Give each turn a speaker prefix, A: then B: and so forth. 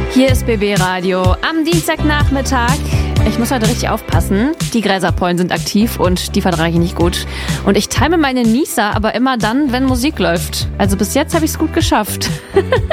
A: Hier ist BB Radio am Dienstagnachmittag. Ich muss heute richtig aufpassen. Die Gräserpollen sind aktiv und die vertrage ich nicht gut. Und ich time meine Nieser aber immer dann, wenn Musik läuft. Also bis jetzt habe ich es gut geschafft.